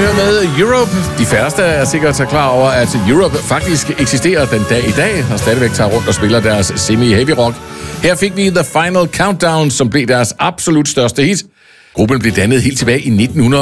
høre med Europe. De færreste er sikkert så klar over, at Europe faktisk eksisterer den dag i dag, og stadigvæk tager rundt og spiller deres semi-heavy rock. Her fik vi The Final Countdown, som blev deres absolut største hit. Gruppen blev dannet helt tilbage i 1900.